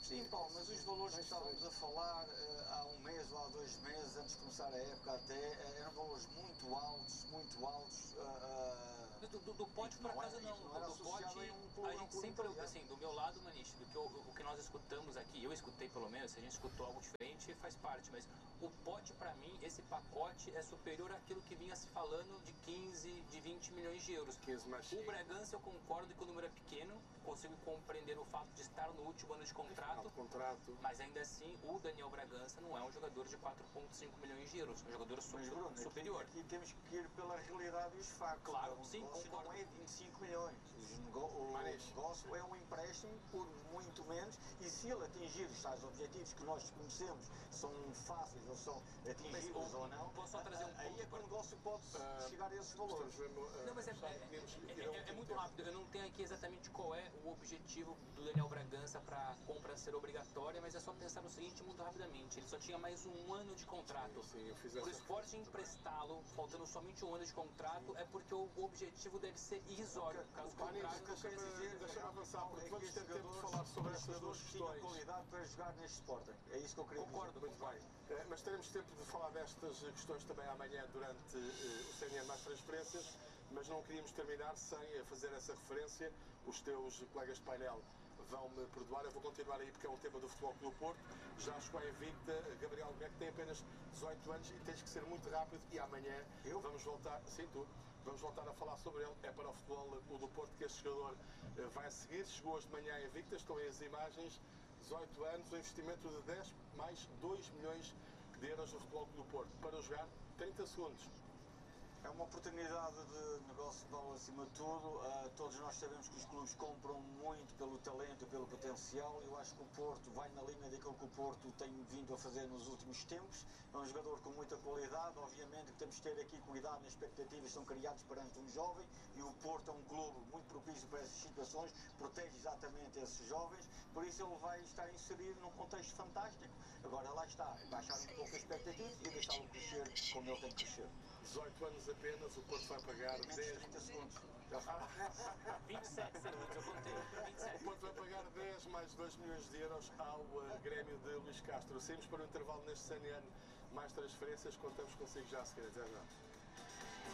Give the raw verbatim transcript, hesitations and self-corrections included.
Sim, Paulo, mas os valores que estávamos a falar uh, há um mês ou há dois meses, antes de começar a época até, uh, eram valores muito altos, muito altos. Uh, uh, do, do, do pote, por acaso, não. não era do associado pote, a um clube, a gente um clube sempre, italiano. assim, do meu lado, Maniche, do que, o, o que nós escutamos aqui, eu escutei pelo menos, se a gente escutou algo diferente, faz parte, mas o pote, para mim, esse pacote é superior àquilo que vinha se falando de quinze, de vinte milhões de euros. quinze mais O Bragança, eu concordo que o número é pequeno, consigo compreender o fato de estar no último ano de contrato, contrato. mas ainda assim, o Daniel Bragança não é um jogador de quatro vírgula cinco milhões de euros, é um jogador su mas, Bruno, superior. Aqui, aqui temos que ir pela realidade e os factos. Claro, o sim, negócio concordo. não é vinte e cinco milhões. O negócio é um empréstimo por muito menos, e se ele atingir os tais objetivos que nós desconhecemos, são fáceis ou são atingidos Mas, ou não, posso só trazer um aí ponto é que para... o negócio pode uh, chegar a esses valores. Mesmo, uh, não, mas é, é, é, é, é muito rápido, eu não tenho aqui exatamente qual é o objetivo do Daniel Bragança para a compra ser obrigatória, mas é só pensar no seguinte muito rapidamente, ele só tinha mais um ano de contrato. Sim, sim, eu fiz Para o essa Sporting emprestá-lo, faltando somente um ano de contrato, sim, é porque o objetivo deve ser irrisório. Okay. Caso contrário, deixa-me dizer, deixa avançar, porque é vamos ter tempo de falar sobre estas duas questões. Qualidade para jogar neste Sporting. É isso que eu queria concordo, dizer. Concordo, muito bem. Mas teremos tempo de falar destas questões também amanhã durante uh, o C N N Mais Transferências, mas não queríamos terminar sem fazer essa referência. Os teus colegas de painel vão-me perdoar, eu vou continuar aí porque é um tema do Futebol Clube do Porto. Já chegou a invicta, Gabriel Beck tem apenas dezoito anos e tens que ser muito rápido, e amanhã eu? vamos voltar, sim tu, vamos voltar a falar sobre ele. É para o Futebol Clube do Porto que este jogador uh, vai seguir. Chegou hoje de manhã invicta, estão aí as imagens, dezoito anos, um investimento de dez mais dois milhões de euros no Futebol Clube do Porto, para jogar trinta segundos. É uma oportunidade de negócio que vale acima de tudo. Uh, todos nós sabemos que os clubes compram muito pelo talento e pelo potencial. Eu acho que o Porto vai na linha daquilo que o Porto tem vindo a fazer nos últimos tempos. É um jogador com muita qualidade. Obviamente que temos que ter aqui cuidado nas expectativas que são criadas perante um jovem, e o Porto é um clube muito propício para essas situações, protege exatamente esses jovens, por isso ele vai estar inserido num contexto fantástico. Agora lá está, baixar um pouco as expectativas e deixá-lo crescer como ele tem que crescer. dezoito anos apenas, o Porto vai pagar dez... trinta segundos. vinte e sete segundos, eu contei. vinte e sete. O Porto vai pagar dez mais dois milhões de euros ao uh, Grêmio de Luís Castro. Saímos para o intervalo neste C N N Mais Transferências, contamos consigo já a seguir. Até já.